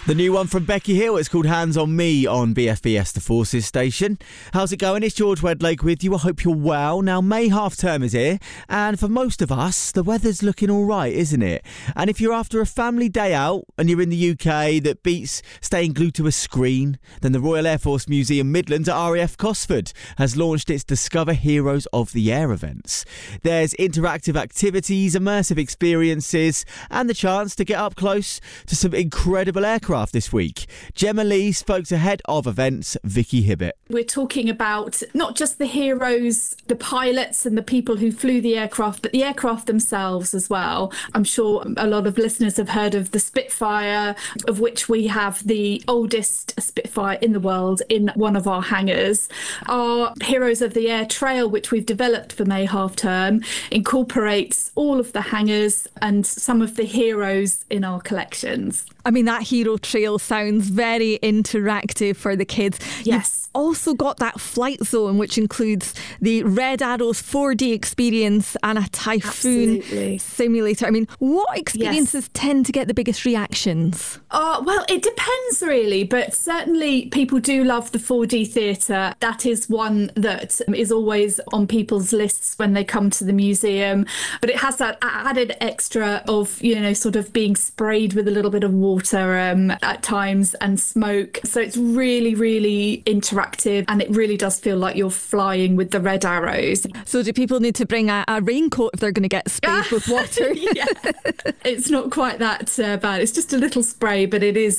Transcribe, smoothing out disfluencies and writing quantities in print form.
The new one from Becky Hill, it's called Hands on Me on BFBS The Forces station. How's it going? It's George Wedlake with you. I hope you're well. Now, May half term is here, and for most of us, the weather's looking all right, isn't it? And if you're after a family day out and you're in the UK that beats staying glued to a screen, then the Royal Air Force Museum Midlands at RAF Cosford has launched its Discover Heroes of the Air events. There's interactive activities, immersive experiences, and the chance to get up close to some incredible aircraft this week. Gemma Lee spoke to head of events Vicky Hibbett. We're talking about not just the heroes, the pilots and the people who flew the aircraft, but the aircraft themselves as well. I'm sure a lot of listeners have heard of the Spitfire, of which we have the oldest Spitfire in the world in one of our hangars. Our Heroes of the Air trail, which we've developed for May half term, incorporates all of the hangars and some of the heroes in our collections. I mean, that hero trail sounds very interactive for the kids. Yes. You've also got that flight zone, which includes the Red Arrows 4D experience and a Typhoon simulator. I mean, what experiences tend to get the biggest reactions? Well, it depends really, but certainly people do love the 4D theatre. That is one that is always on people's lists when they come to the museum. But it has that added extra of, you know, sort of being sprayed with a little bit of water at times and smoke. So it's really, really interactive, and it really does feel like you're flying with the Red Arrows. So do people need to bring a raincoat if they're going to get sprayed with water? Yeah. It's not quite that bad. It's just a little spray, but it is